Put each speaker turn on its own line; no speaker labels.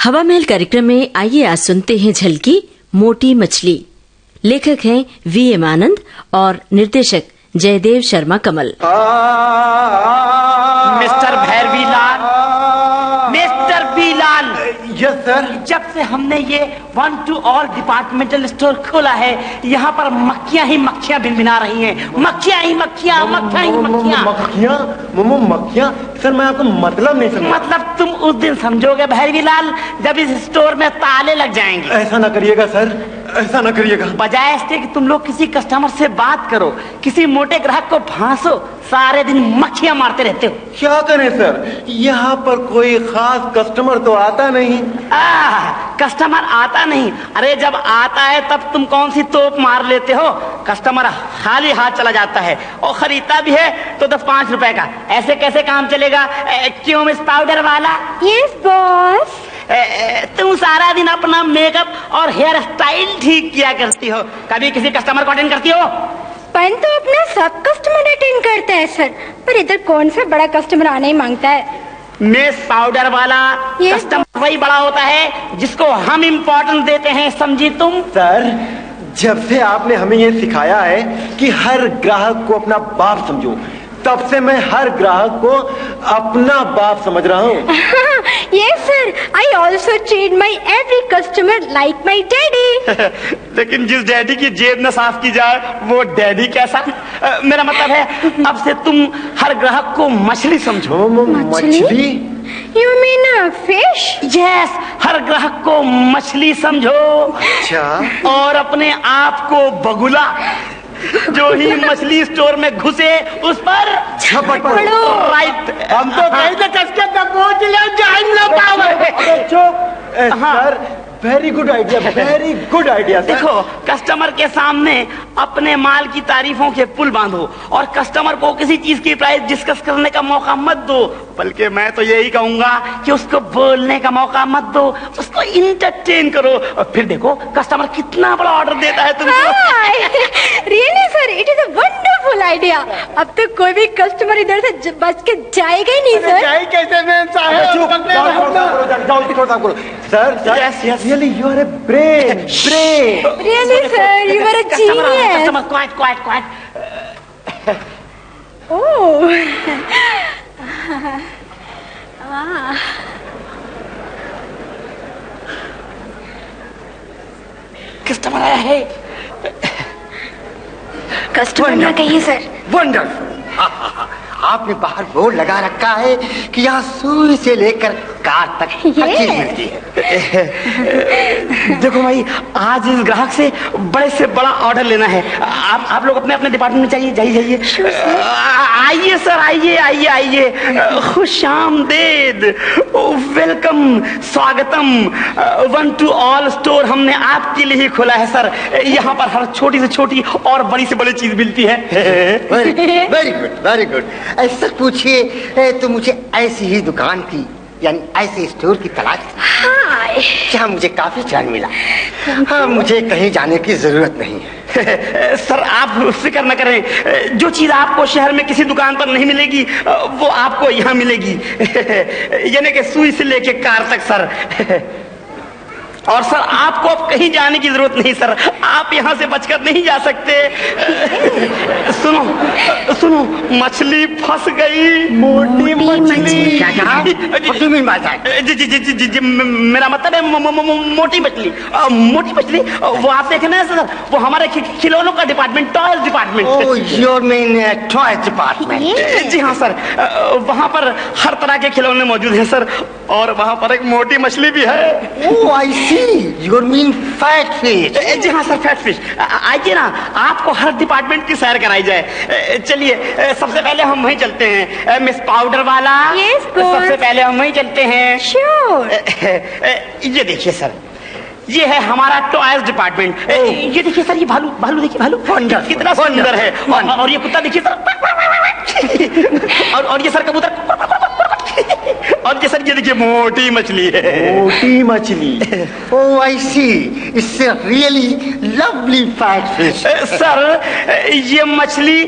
हवा महल कार्यक्रम में आइए आज सुनते हैं झलकी मोटी मछली। लेखक हैं V.M. आनंद और निर्देशक जयदेव शर्मा कमल।
Mister भैरवीलाल, mister बीलाल।
Yes sir.
जब से हमने ये 1 to all डिपार्टमेंटल स्टोर खोला है, यहाँ पर मक्खियाँ ही मक्खियाँ भिनभिना रही हैं। मक्खियाँ ही मक्खियाँ, मक्खियाँ ही मक्खियाँ।
मक्खियाँ मक्खियाँ सर, मैं आपको मतलब नहीं समझा।
मतलब तुम उस दिन समझोगे भैरवीलाल जब इस स्टोर में ताले लग जाएंगे।
ऐसा ना करिएगा सर, ऐसा ना करिएगा।
बजाय इसके कि तुम लोग किसी कस्टमर से बात करो, किसी मोटे ग्राहक को फांसो, सारे दिन मक्खियां मारते रहते हो।
क्या करें सर, यहाँ पर कोई खास कस्टमर तो आता नहीं।
कस्टमर आता नहीं? अरे जब आता है तब तुम कौन सी तोप मार लेते हो। कस्टमर खाली हाथ चला जाता है और खरीदता भी है तो 10-5 रुपए का। ऐसे कैसे काम चलेगा? क्यों मिस पाउडर वाला?
Yes boss.
तुम सारा दिन अपना मेकअप और हेयर स्टाइल ठीक किया करती हो, कभी किसी कस्टमर को अटेंड करती हो?
तो अपना सब कस्टमर अटेंड करता है सर, पर इधर कौन सा बड़ा कस्टमर आने ही मांगता है।
मिस पाउडर वाला, कस्टमर वही बड़ा होता है जिसको हम इम्पोर्टेंस देते हैं, समझी तुम?
सर, जब से आपने हमें ये सिखाया है कि हर ग्राहक को अपना बाप समझो, तब से मैं हर ग्राहक को अपना बाप समझ रहा हूँ।
Yes sir, I also treat my every customer like my daddy.
लेकिन जिस डैडी की जेब न साफ की जाए वो डैडी कैसा? मेरा मतलब है अब से तुम हर ग्राहक को मछली समझो।
मछली?
You mean a fish?
Yes, हर ग्राहक को मछली समझो।
अच्छा।
और अपने आप को बगुला। जो ही मछली स्टोर में घुसे उस पर
झपट पड़ो।
राइट।
हम तो कहीं तो कसके दबोच ले, जान ना पावे। Sir, very good idea, very good idea.
देखो, कस्टमर के सामने अपने माल की तारीफों के पुल बांधो और कस्टमर को किसी चीज की प्राइस डिस्कस करने का मौका मत दो, बल्कि मैं तो यही कहूंगा कि उसको बोलने का मौका मत दो, उसको इंटरटेन करो और फिर देखो कस्टमर कितना बड़ा ऑर्डर देता है तुमको।
Really sir, it is a wonderful idea. अब तो कोई भी कस्टमर इधर से बच के जाएगा ही नहीं सर।
जाए कैसे? मैं sir, really you are a brain.
Really sir, you are a genius.
Customer, quiet.
Oh.
Customer आया है।
कस्टमर ना कहिए सर।
वंडरफुल। आपने बाहर बोर्ड लगा रखा है कि यहाँ सुई से लेकर कार तक हर चीज मिलती है।
देखो भाई, आज इस ग्राहक से बड़े से बड़ा ऑर्डर लेना है। आप लोग अपने अपने डिपार्टमेंट में जाइए। आइए सर, आइए। खुशामदेद, वेलकम, स्वागतम। 1 to all स्टोर हमने आपके लिए ही खोला है सर। यहाँ पर हर छोटी से छोटी और बड़ी से बड़ी चीज मिलती है।
Very good. ऐसा पूछिए तो मुझे ऐसी ही दुकान की, यानी ऐसे स्टोर की तलाश थी जहाँ मुझे काफी चैन मिला। हाँ, मुझे कहीं जाने की जरूरत नहीं है।
सर आप फिक्र न करें, जो चीज आपको शहर में किसी दुकान पर नहीं मिलेगी वो आपको यहाँ मिलेगी। यानी कि सुई से लेके कार तक सर। और सर आपको अब कहीं जाने की जरूरत नहीं सर, आप यहाँ से बचकर नहीं जा सकते। सुनो, मछली फंस गई।
मोटी मछली।
क्या कहा?
जी, मेरा मतलब है मोटी मछली। वो आप देखना है सर, वो हमारे खिलौनों का department, toys department.
Your mean toy department?
जी हाँ सर, वहाँ पर हर तरह के खिलौने मौजूद हैं सर, और वहाँ पर एक मोटी मछली भी है।
ओह आई सी, योर मीन फैट फिश?
जी हाँ सर, फैट फिश। आइए ना, आपको हर डिपार्टमेंट की सैर कराई जाए। चलिए, सबसे पहले हम वहीं चलते हैं। मिस पाउडर वाला, सबसे पहले हम वहीं चलते हैं।
श्योर।
ये देखिए सर, ये है हमारा टॉयज डिपार्टमेंट। ये देखिए सर, ये भालू देखिए, भालू कितना सुंदर है। और ये कुत्ता देखिए सर, और ये सर कबूतर, और ये सर ये देखिए मोटी मछली है।
मोटी मछली।
ओह आई सी, it's really lovely fat fish.
Sir ये मछली